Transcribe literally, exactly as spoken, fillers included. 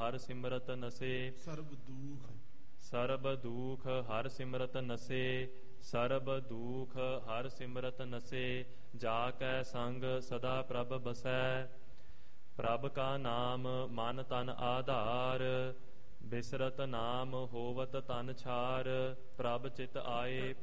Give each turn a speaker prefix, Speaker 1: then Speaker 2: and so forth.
Speaker 1: ਹਰ ਸਿਮਰਤ ਨਸੇ।
Speaker 2: ਸਰਬ ਦੂਖ
Speaker 1: ਸਰਬ ਦੂਖ ਹਰ ਸਿਮਰਤ ਨਸੇ। ਸਰਬ ਦੂਖ ਹਰ ਸਿਮਰਤ ਨਸੇ। ਜਾ ਕੈ ਸੰਗ ਸਦਾ ਪ੍ਰਭ ਬਸੈ। ਪ੍ਰਭ ਕਾ ਨਾਮ ਮਨ ਤਨ ਆਧਾਰ। ਬਿਸਰਤ ਨਾਮ ਹੋਵਤ ਤਨ ਛਾਰ। ਪ੍ਰਭ ਚਿਤ ਆਏ